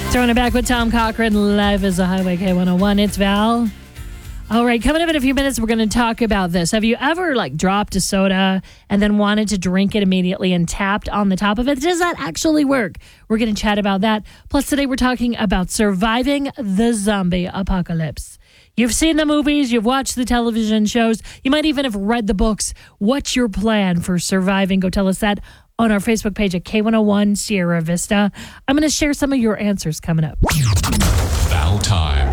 Throwing it back with Tom Cochran. Live as a Highway K101. It's Val. All right, coming up in a few minutes, we're going to talk about this. Have you ever dropped a soda and then wanted to drink it immediately and tapped on the top of it? Does that actually work? We're going to chat about that. Plus, today we're talking about surviving the zombie apocalypse. You've seen the movies, you've watched the television shows, you might even have read the books. What's your plan for surviving? Go tell us that on our Facebook page at K101 Sierra Vista. I'm going to share some of your answers coming up. Val time.